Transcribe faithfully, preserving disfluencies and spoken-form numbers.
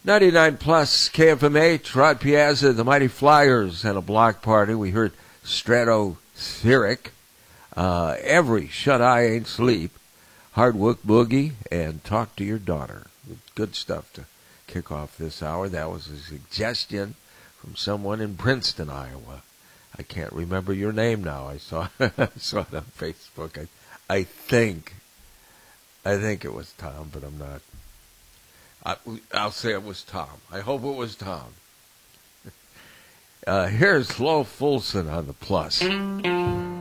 ninety-nine plus K F M H, Rod Piazza, the Mighty Flyers, and a block party. We heard Stratospheric, uh, Every Shut Eye Ain't Sleep, Hardwood Boogie, and Talk to Your Daughter. Good stuff to kick off this hour. That was a suggestion from someone in Princeton, Iowa. I can't remember your name now. I saw I saw it on Facebook. I, I think, I think it was Tom, but I'm not. I, I'll say it was Tom. I hope it was Tom. Uh, here's Flo Fulson on the Plus.